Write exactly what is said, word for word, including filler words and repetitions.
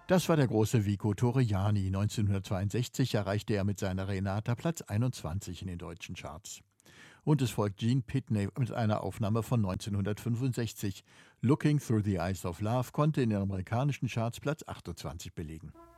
Das war der große Vico Torriani. neunzehnhundertzweiundsechzig erreichte er mit seiner Renata Platz einundzwanzig in den deutschen Charts. Und es folgt Gene Pitney mit einer Aufnahme von neunzehnhundertfünfundsechzig. Looking Through the Eyes of Love konnte in den amerikanischen Charts Platz achtundzwanzig belegen.